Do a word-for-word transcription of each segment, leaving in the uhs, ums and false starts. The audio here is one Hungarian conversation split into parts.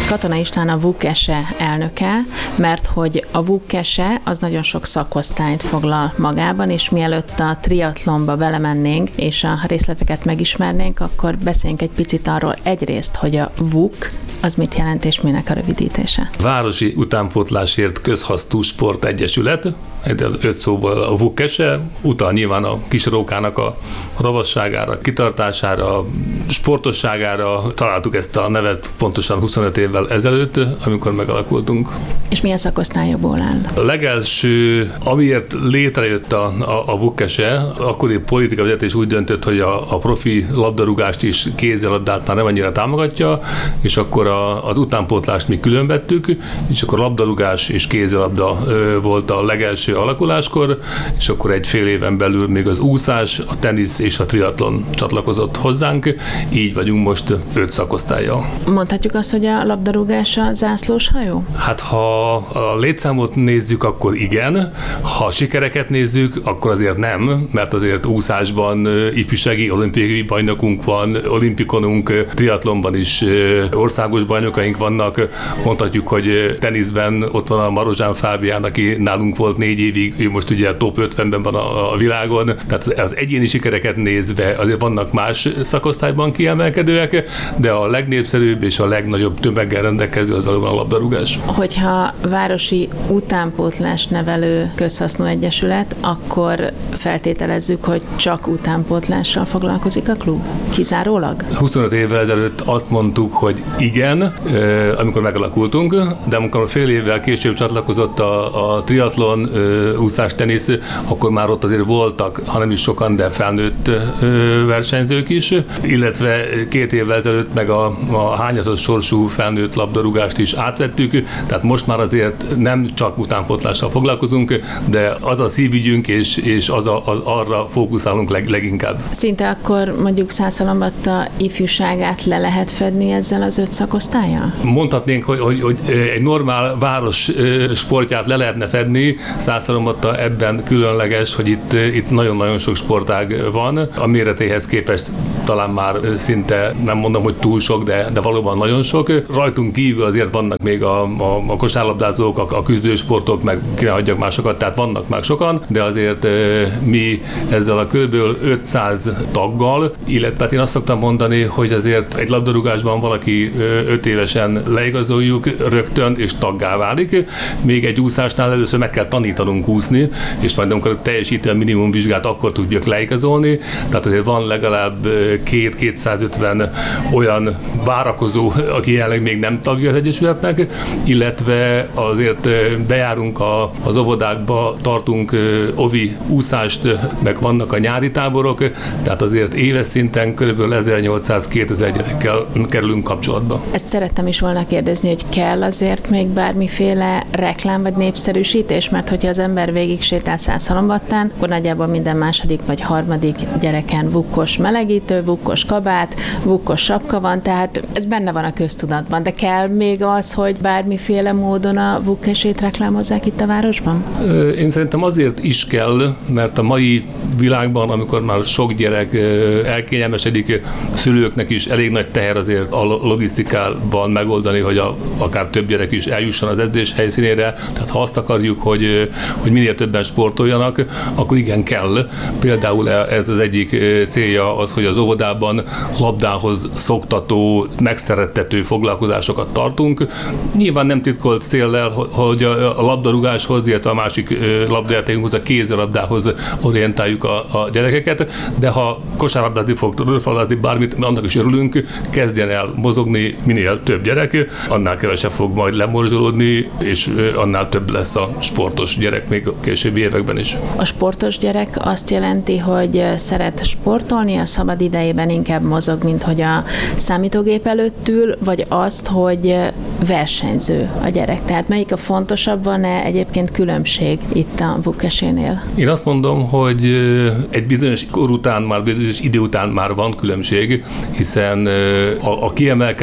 Katona István a VUK-ese elnöke, mert hogy a VUK-ese az nagyon sok szakosztályt foglal magában, és mielőtt a triatlonba belemennénk, és a részleteket megismernénk, akkor beszéljünk egy picit arról egyrészt, hogy a VUK az mit jelent, és minek a rövidítése. Városi Utánpótlásért Közhasznú Sportegyesület, öt szóból a VUK-ese, utal nyilván a kisrókának a ravasságára, kitartására, sportosságára. Találtuk ezt a nevet pontosan huszonöt évvel ezelőtt, amikor megalakultunk. És milyen szakosztályokból áll? A legelső, amiért létrejött a, a, a VUK-ese, akkori politikai vezetés úgy döntött, hogy a, a profi labdarúgást is, kézilabdát már nem annyira támogatja, és akkor a, az utánpótlást mi különvettük, és akkor labdarúgás és kézilabda ö, volt a legelső alakuláskor, és akkor egy fél éven belül még az úszás, a tenisz és a triatlon csatlakozott hozzánk, így vagyunk most öt szakosztállyal. Mondhatjuk azt, hogy a labdarúgás a zászlós hajó? Hát ha a létszámot nézzük, akkor igen, ha a sikereket nézzük, akkor azért nem, mert azért úszásban ifjúsági olimpiai bajnokunk van, olimpikonunk, triatlonban is országos bajnokaink vannak, mondhatjuk, hogy teniszben ott van a Marozsán Fábián, aki nálunk volt négy évig, ő most ugye a top ötvenben van a, a világon, tehát az egyéni sikereket nézve azért vannak más szakosztályban kiemelkedőek, de a legnépszerűbb és a legnagyobb tömeggel rendelkező az valóban a labdarúgás. Hogyha városi utánpótlás nevelő közhasznú egyesület, akkor feltételezzük, hogy csak utánpótlással foglalkozik a klub? Kizárólag? huszonöt évvel ezelőtt azt mondtuk, hogy igen, amikor megalakultunk, de amikor fél évvel később csatlakozott a, a triatlon, úszás, tenisz, akkor már ott azért voltak, hanem is sokan, de felnőtt versenyzők is, illetve két évvel ezelőtt meg a, a hányatos sorsú felnőtt labdarúgást is átvettük, tehát most már azért nem csak utánpótlással foglalkozunk, de az a szívügyünk, és, és az a, az arra fókuszálunk leg, leginkább. Szinte akkor mondjuk Szászhalombatta ifjúságát le lehet fedni ezzel az öt szakosztállyal? Mondhatnénk, hogy, hogy, hogy egy normál város sportját le lehetne fedni, Szászhalombatta ebben különleges, hogy itt, itt nagyon-nagyon sok sportág van, a méretéhez képest talán már szinte nem mondom, hogy túl sok, de, de valóban nagyon sok. Rajtunk kívül azért vannak még a, a, a kosárlabdázók, a, a küzdősportok, meg ki ne hagyjak másokat, tehát vannak már sokan, de azért e, mi ezzel a kb. ötszáz taggal, illetve hát én azt szoktam mondani, hogy azért egy labdarúgásban valaki öt évesen leigazoljuk rögtön, és taggá válik. Még egy úszásnál először meg kell tanítanunk úszni, és majd amikor teljesíti a minimum vizsgát, akkor tudjuk leigazolni. Tehát azért van legalább két-kétszázötven olyan várakozó, aki jelenleg még nem tagja az egyesületnek, illetve azért bejárunk a, az óvodákba, tartunk ovi úszást, meg vannak a nyári táborok, tehát azért éves szinten kb. ezernyolcszáz-kétezer gyerekkel kerülünk kapcsolatba. Ezt szerettem is volna kérdezni, hogy kell azért még bármiféle reklám vagy népszerűsítés, mert hogyha az ember végig sétál Szászhalombattán, akkor nagyjából minden második vagy harmadik gyereken vukkos melegítő, vukkos kabát, vukkos sapka van, tehát ez benne van a köztudatban, de kell még az, hogy bármiféle módon a VUK-esét reklámozzák itt a városban? Én szerintem azért is kell, mert a mai világban, amikor már sok gyerek elkényelmesedik, a szülőknek is elég nagy teher azért a logisztikában megoldani, hogy a, akár több gyerek is eljusson az edzés helyszínére, tehát ha azt akarjuk, hogy, hogy minél többen sportoljanak, akkor igen kell. Például ez az egyik célja az, hogy az óvodában labdához szoktató, megszerettető foglalkozásokat tartunk. Nyilván nem titkolt céllel, hogy a labdarúgáshoz, illetve a másik labdajátékunkhoz, a kézilabdához orientáljuk a, a gyerekeket, de ha kosárlabdázni fog, röplabdázni, bármit, annak is örülünk, kezdjen el mozogni minél több gyerek, annál kevesebb fog majd lemorzsolódni, és annál több lesz a sportos gyerek még a későbbi években is. A sportos gyerek azt jelenti, hogy szeret sportolni, a szabad idejében inkább mozog, mint hogy a számítógép előtt ül, vagy azt, hogy versenyző a gyerek. Tehát melyik a fontosabb, van-e egyébként különbség itt a VUK-esénél? Én azt mondom, hogy egy bizonyos kor után, már bizonyos idő után már van különbség, hiszen a, a kiemelkedően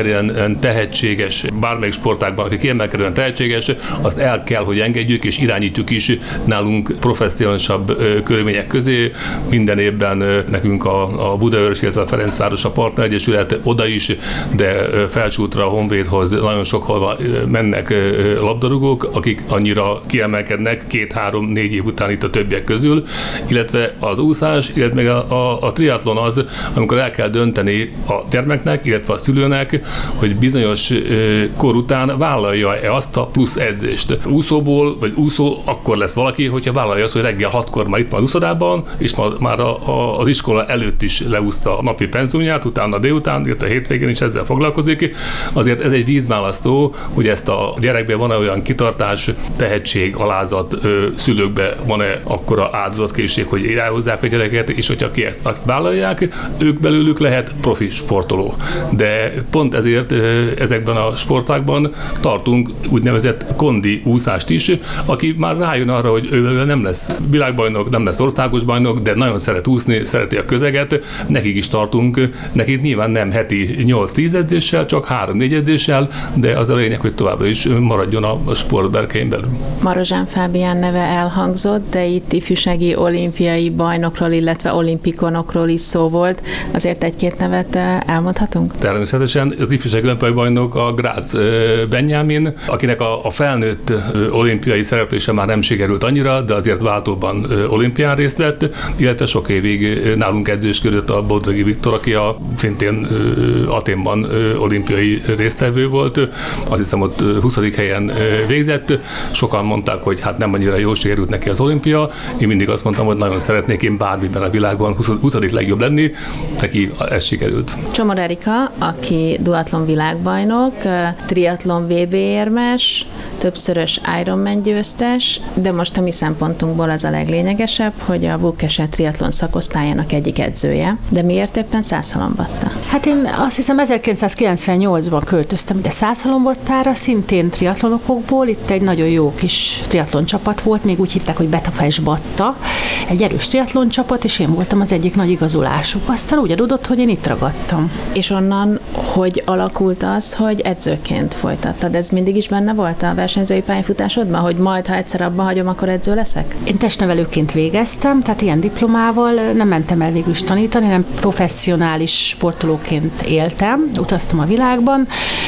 kiemelkedően tehetséges, bármelyik sportágban, aki kiemelkedően tehetséges, azt el kell, hogy engedjük, és irányítjuk is nálunk professzionálisabb körülmények közé. Minden évben nekünk a, a Budaörs, illetve a Ferencváros a Partneregyesület oda is, de Felsőútra, a Honvédhoz nagyon sokhol mennek labdarúgók, akik annyira kiemelkednek két-három-négy év után itt a többiek közül, illetve az úszás, illetve a, a, a triatlon az, amikor el kell dönteni a gyermeknek, illetve a szülőnek, hogy bizonyos kor után vállalja-e azt a plusz edzést. Úszóból, vagy úszó akkor lesz valaki, hogyha vállalja azt, hogy reggel hatkor már itt van az úszodában, és már a, a, az iskola előtt is leúszta a napi penzumját, utána délután, illetve a hétvégén is ezzel foglalkozik. Azért ez egy vízválasztó, hogy ezt a gyerekben van-e olyan kitartás, tehetség, alázat, szülőkbe van-e akkora áldozatkészség, hogy elhozzák a gyereket, és hogyha ki ezt azt vállalják, ők belőlük lehet profi sportoló. De pont ezért ezekben a sportákban tartunk úgynevezett kondi úszást is, aki már rájön arra, hogy ő nem lesz világbajnok, nem lesz országos bajnok, de nagyon szeret úszni, szereti a közeget, nekik is tartunk, nekik nyilván nem heti nyolc-tíz edzéssel, csak három-négy edzéssel, de az a lényeg, hogy továbbra is maradjon a sport berkein belül. Marozsán Fábián neve elhangzott, de itt ifjúsági olimpiai bajnokról, illetve olimpikonokról is szó volt. Azért egy-két nevet elmondhatunk? Természetesen az ifjúsági olimpiai bajnok a Grác Benjamin, akinek a, a felnőtt olimpiai szereplése már nem sikerült annyira, de azért váltóban olimpián részt vett, illetve sok évig nálunk edzősködött a Bodrogi Viktor, aki a szintén Athénban olimpiai résztvevő volt. Azt hiszem, ott huszadik helyen végzett. Sokan mondták, hogy hát nem annyira jól sikerült neki az olimpia. Én mindig azt mondtam, hogy nagyon szeretnék én bármiben a világon huszadik legjobb lenni. Neki ez sikerült. Csomor Erika, aki duatlon világbajnok, triatlon vé bé érmes, többszörös Ironman győztes, de most a mi szempontunkból az a leglényegesebb, hogy a Vukkese triatlon szakosztályának egyik edzője. De miért éppen Szászhalombatta? Hát én azt hiszem ezerkilencszázkilencvennyolcban költöztem ide Szászhalombattára, szintén triatlonokokból. Itt egy nagyon jó kis triatlon csapat volt, még úgy hívták, hogy Betafes Batta. Egy erős triatlon csapat, és én voltam az egyik nagy igazolásuk. Aztán úgy adódott, hogy én itt ragadtam. És onnan hogy alakult az, hogy edzőként folytattad? Ez mindig is benne volt a versenyzői pályafutásodban, hogy majd, ha egyszer abba hagyom, akkor edző leszek? Én testnevelőként végeztem, tehát ilyen diplomával nem mentem el végül is tanítani, hanem professzionális sportolóként éltem, utaztam a világban,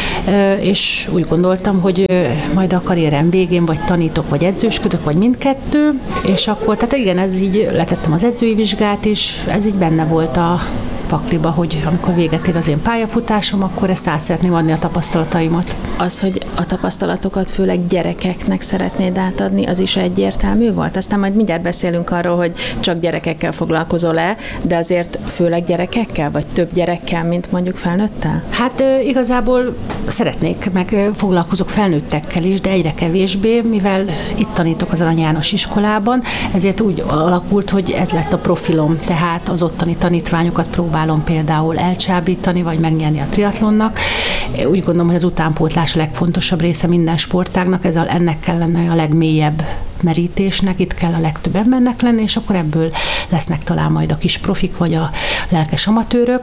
és úgy gondoltam, hogy majd a karrierem végén vagy tanítok, vagy edzősködök, vagy mindkettő, és akkor, tehát igen, ez így letettem az edzői vizsgát is, ez így benne volt a pakliba, hogy amikor véget ér az én pályafutásom, akkor ezt át szeretném adni a tapasztalataimat. Az, hogy a tapasztalatokat főleg gyerekeknek szeretnéd átadni, az is egyértelmű volt? Aztán majd mindjárt beszélünk arról, hogy csak gyerekekkel foglalkozol-e, de azért főleg gyerekekkel, vagy több gyerekkel, mint mondjuk felnőttel? Hát igazából szeretnék, meg foglalkozok felnőttekkel is, de egyre kevésbé, mivel itt tanítok az Arany János iskolában, ezért úgy alakult, hogy ez lett a profilom, tehát az ottani tanítványokat próbálom például elcsábítani, vagy megnyerni a triatlonnak. Úgy gondolom, hogy az utánpótlás a legfontosabb része minden sportágnak, ez a, ennek kellene a legmélyebb merítésnek, itt kell a legtöbb embernek lenni, és akkor ebből lesznek talán majd a kis profik, vagy a lelkes amatőrök.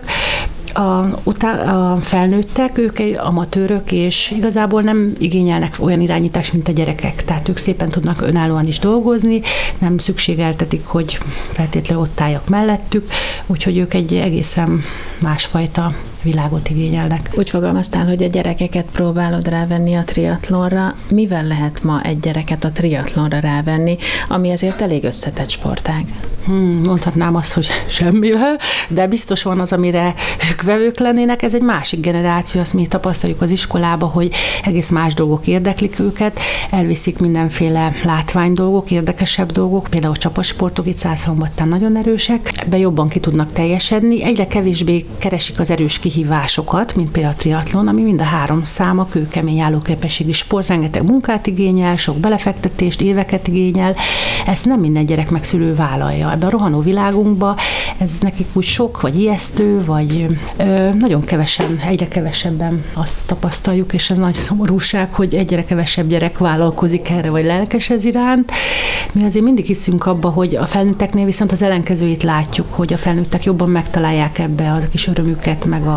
A, utá, a felnőttek, ők egy amatőrök, és igazából nem igényelnek olyan irányítást, mint a gyerekek. Tehát ők szépen tudnak önállóan is dolgozni, nem szükségeltetik, hogy feltétlenül ott álljak mellettük, úgyhogy ők egy egészen másfajta világot igényelnek. Úgy fogalmaztál, hogy a gyerekeket próbálod rávenni a triatlonra. Mivel lehet ma egy gyereket a triatlonra rávenni, ami azért elég összetett sportág? Hmm, mondhatnám azt, hogy semmivel, de biztos van az, amire ők vevők lennének. Ez egy másik generáció, azt mi tapasztaljuk az iskolába, hogy egész más dolgok érdeklik őket, elviszik mindenféle látványdolgok, érdekesebb dolgok, például a csapasportok itt Szászhalombattán nagyon erősek, ebben jobban ki tudnak teljesedni, egyre kevésbé keresik az erős kihívásokat, mint például a triatlon, ami mind a három száma, kőkemény állóképességi sport, rengeteg munkát igényel, sok belefektetést, éveket igényel, ezt nem minden gyerek meg szülő vállalja. Ebben a rohanó világunkban ez nekik úgy sok, vagy ijesztő, vagy ö, nagyon kevesen, egyre kevesebben azt tapasztaljuk, és ez nagy szomorúság, hogy egyre kevesebb gyerek vállalkozik erre, vagy lelkes ez iránt. Mi azért mindig hiszünk abba, hogy a felnőtteknél viszont az ellenkezőjét látjuk, hogy a felnőttek jobban megtalálják ebbe az kis örömüket, meg a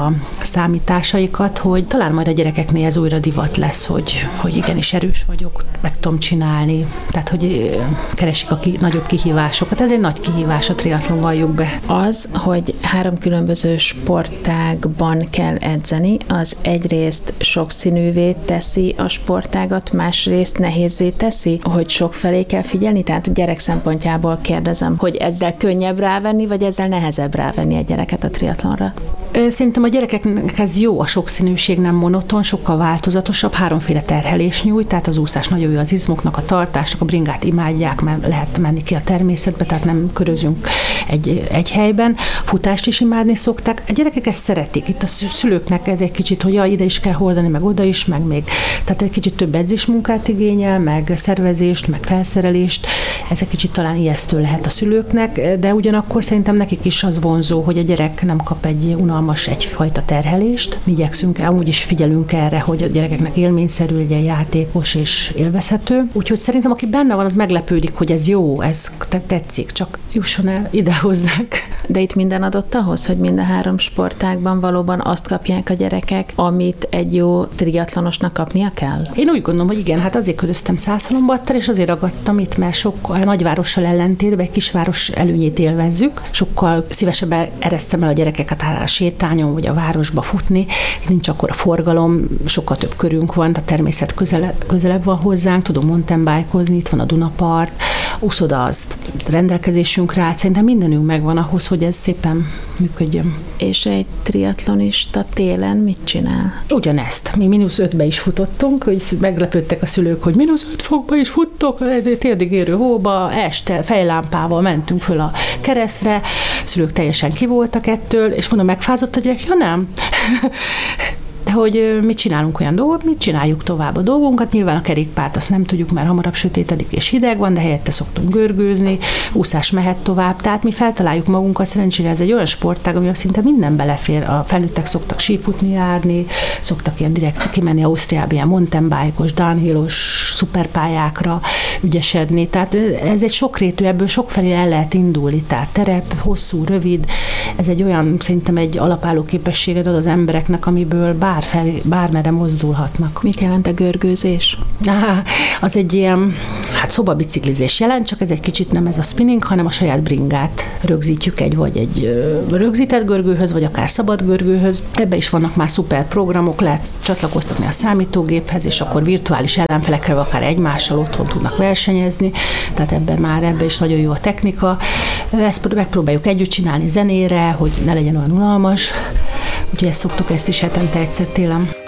a számításaikat, hogy talán majd a gyerekeknél ez újra divat lesz, hogy, hogy igenis erős vagyok, meg tudom csinálni. Tehát, hogy keresik a ki, nagyobb kihívásokat. Ez egy nagy kihívás a triatlon, valljuk be. Az, hogy három különböző sportágban kell edzeni, az egyrészt sokszínűvé teszi a sportágat, másrészt nehézzé teszi, hogy sok felé kell figyelni? Tehát a gyerek szempontjából kérdezem, hogy ezzel könnyebb rávenni, vagy ezzel nehezebb rávenni egy gyereket a triatlonra? Szerintem a gyerekeknek ez jó, a sokszínűség nem monoton, sokkal változatosabb, háromféle terhelés nyújt, tehát az úszás nagyon jó az izmoknak, a tartásnak, a bringát imádják, mert lehet menni ki a természetbe, tehát nem körözünk egy, egy helyben. Futást is imádni szokták. A gyerekek ezt szeretik. Itt a szülőknek ez egy kicsit, hogy ja, ide is kell hordani, meg oda is, meg még. Tehát egy kicsit több edzésmunkát igényel, meg szervezést, meg felszerelést. Ez egy kicsit talán ijesztő lehet a szülőknek, de ugyanakkor szerintem nekik is az vonzó, hogy a gyerek nem kap egy unalmas egyfajta terhelést. Mi igyekszünk, amúgy is figyelünk erre, hogy a gyerekeknek élményszerű legyen, játékos és élvezhető. Úgyhogy szerintem, aki benne van, az meglepődik, hogy ez jó, ez tetszik, csak jusson el ide hozzák. De itt minden adott ahhoz, hogy mind a három sportágban valóban azt kapják a gyerekek, amit egy jó triatlonosnak kapnia kell? Én úgy gondolom, hogy igen, hát azért köröztem Szászhalombattal, és azért ragadtam itt, mert sokkal nagyvárossal ellentétben egy kisváros előnyét élvezzük. Sokkal szívesebben eresztem el a gyerekeket a sétányon, vagy a városba futni. Nincs akkor a forgalom, sokkal több körünk van, a természet közele, közelebb van hozzánk, tudunk mountainbike-ozni, itt van a Dunapart, úszoda az rendelkezésünkre állt. Szerintem mindenünk megvan ahhoz, hogy ez szépen működjön. És egy triatlonista télen mit csinál? Ugyanezt. Mi mínusz ötbe is futottunk, hogy meglepődtek a szülők, hogy mínusz öt fokba is futtok, térdig érő hóba, este fejlámpával mentünk föl a keresztre, a szülők teljesen ki voltak ettől, és mondom, megfázott a gyerek, ja nem. De hogy mit csinálunk olyan dolgot, mit csináljuk tovább a dolgunkat. Nyilván a kerékpárt azt nem tudjuk, mert hamarabb sötétedik és hideg van, de helyette szoktunk görgőzni, úszás mehet tovább. Tehát mi feltaláljuk magunkat, szerencsére ez egy olyan sportág, amivel szinte minden belefér. A felnőttek szoktak sífutni, járni, szoktak ilyen direkt kimenni Ausztriába, ilyen mountainbike-os, downhill-os szuperpályákra ügyesedni. Tehát ez egy sokrétű, ebből sokfelé el lehet indulni. Tehát terep, hosszú, rövid. Ez egy olyan, szerintem egy alapálló képességet ad az embereknek, amiből bár Bár bármerre mozdulhatnak. Mit jelent a görgőzés? Ah, az egy ilyen, hát szobabiciklizés jelent, csak ez egy kicsit nem ez a spinning, hanem a saját bringát rögzítjük egy, vagy egy ö, rögzített görgőhöz, vagy akár szabad görgőhöz. Ebbe is vannak már szuper programok, lehet csatlakoztatni a számítógéphez, és akkor virtuális ellenfelekkel, akár egymással otthon tudnak versenyezni, tehát ebben már ebbe is nagyon jó a technika. Ezt megpróbáljuk együtt csinálni zenére, hogy ne legyen olyan unalmas. Úgyhogy ezt szoktuk ezt is hetente egyszer télen.